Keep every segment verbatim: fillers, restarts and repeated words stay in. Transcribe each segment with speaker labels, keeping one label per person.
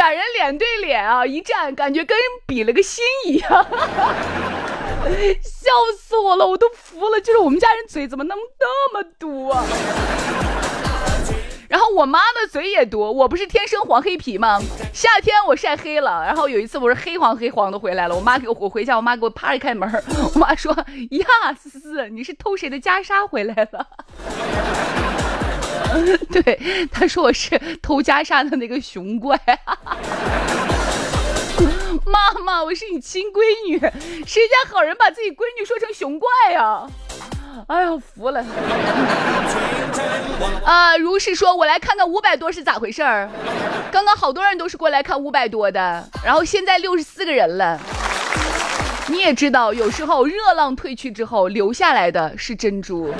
Speaker 1: 俩人脸对脸啊，一站感觉跟人比了个心一样。笑死我了，我都服了，就是我们家人嘴怎么那么那么毒啊。然后我妈的嘴也毒，我不是天生黄黑皮吗？夏天我晒黑了，然后有一次我是黑黄黑黄的回来了，我妈给我我回家，我妈给我啪一开门，我妈说呀思思，你是偷谁的袈裟回来了？对，她说我是偷袈裟的那个熊怪。妈妈，我是你亲闺女，谁家好人把自己闺女说成熊怪呀？哎呀，服了。啊，如是说，我来看看五百多是咋回事儿。刚刚好多人都是过来看五百多的，然后现在六十四个人了。你也知道，有时候热浪退去之后，留下来的是珍珠。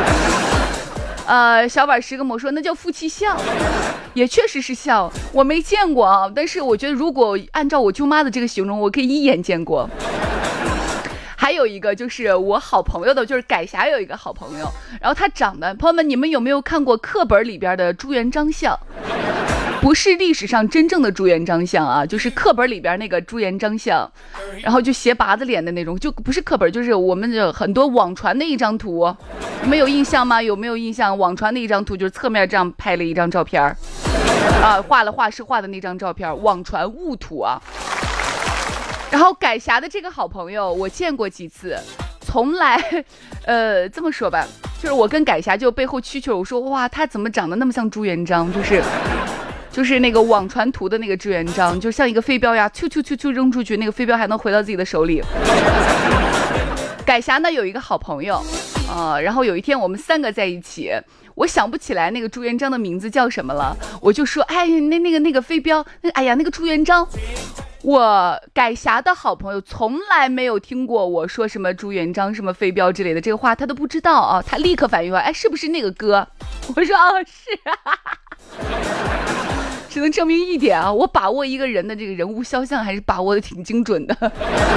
Speaker 1: 呃，小婉十个魔说那叫夫妻相，也确实是像，我没见过啊，但是我觉得如果按照我舅妈的这个形容，我可以一眼见过。还有一个就是我好朋友的，就是改霞有一个好朋友，然后他长得，朋友们你们有没有看过课本里边的朱元璋像？不是历史上真正的朱元璋像啊，就是课本里边那个朱元璋像，然后就斜拔子脸的那种，就不是课本，就是我们的很多网传的一张图，你们有印象吗？有没有印象？网传的一张图就是侧面这样拍了一张照片啊，画了画师画的那张照片，网传误图啊。然后改霞的这个好朋友我见过几次，从来呃这么说吧，就是我跟改霞就背后蛐蛐，我说哇他怎么长得那么像朱元璋，就是就是那个网传图的那个朱元璋，就像一个飞镖呀，啾啾啾啾扔出去，那个飞镖还能回到自己的手里。改霞呢有一个好朋友呃，然后有一天我们三个在一起，我想不起来那个朱元璋的名字叫什么了，我就说哎那那个那个飞镖，那哎呀那个朱元璋。我改霞的好朋友从来没有听过我说什么朱元璋什么飞镖之类的这个话，他都不知道啊。他立刻反应过来，哎，是不是那个歌？我说哦，是啊。只能证明一点啊，我把握一个人的这个人物肖像还是把握的挺精准的。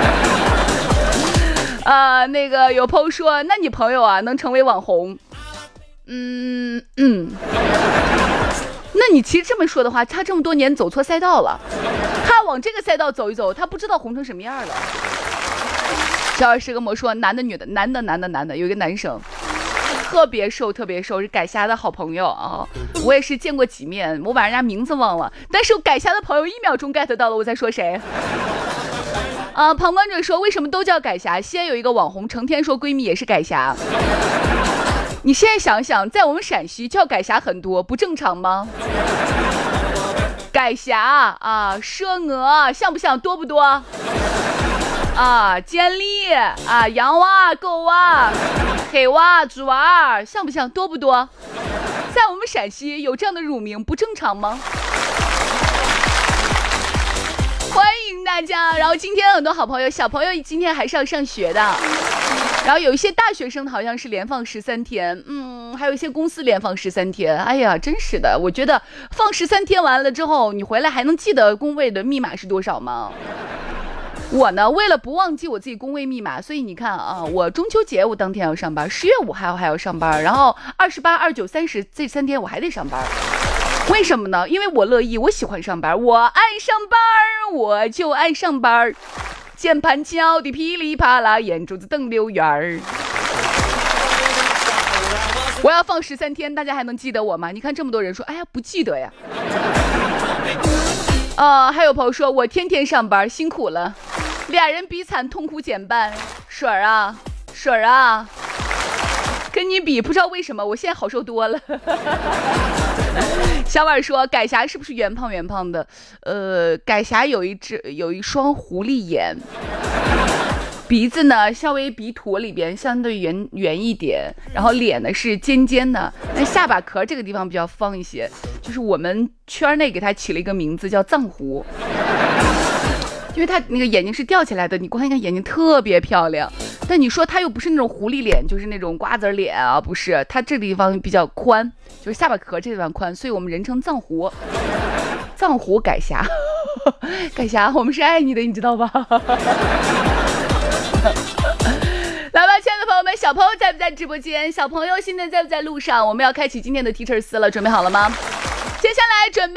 Speaker 1: 啊、呃，那个有朋友说，那你朋友啊能成为网红？嗯嗯。那你其实这么说的话，他这么多年走错赛道了，他往这个赛道走一走，他不知道红成什么样了。小二是个魔说，男的女的，男的男的男的，有一个男生特别瘦特别瘦，是改霞的好朋友啊，我也是见过几面，我把人家名字忘了，但是我改霞的朋友一秒钟 get 到了我在说谁。啊，旁观者说为什么都叫改霞？西安有一个网红成天说闺蜜也是改霞。你现在想想，在我们陕西叫改霞很多，不正常吗？改霞啊，蛇鹅像不像？多不多？啊，尖利啊，洋娃、狗娃、黑娃、猪娃，像不像？多不多？在我们陕西有这样的乳名，不正常吗？欢迎大家。然后今天很多好朋友，小朋友今天还是要上学的。然后有一些大学生好像是连放十三天，嗯，还有一些公司连放十三天。哎呀，真是的，我觉得放十三天完了之后，你回来还能记得工位的密码是多少吗？我呢，为了不忘记我自己工位密码，所以你看啊，我中秋节我当天要上班，十月五号还要上班，然后二十八、二九、三十这三天我还得上班。为什么呢？因为我乐意，我喜欢上班，我爱上班，我就爱上班。键盘敲的噼里啪啦，眼珠子瞪溜圆儿。我要放十三天，大家还能记得我吗？你看这么多人说，哎呀，不记得呀。呃，还有朋友说我天天上班，辛苦了，俩人比惨，痛苦减半。水儿啊，水儿啊，跟你比，不知道为什么，我现在好受多了。小婉说改霞是不是圆胖圆胖的？呃，改霞有一只有一双狐狸眼，鼻子呢稍微比土里边相对圆圆一点，然后脸呢是尖尖的，那下巴壳这个地方比较方一些，就是我们圈内给它起了一个名字叫藏狐，因为它那个眼睛是吊起来的，你光看眼睛特别漂亮。但你说它又不是那种狐狸脸，就是那种瓜子脸啊，不是，它这个地方比较宽，就是下巴壳这地方宽，所以我们人称藏狐。藏狐改霞，改霞，我们是爱你的，你知道吧？来吧，亲爱的朋友们，小朋友在不在直播间？小朋友现在在不在路上？我们要开启今天的 Teacher 四了，准备好了吗？接下来准备。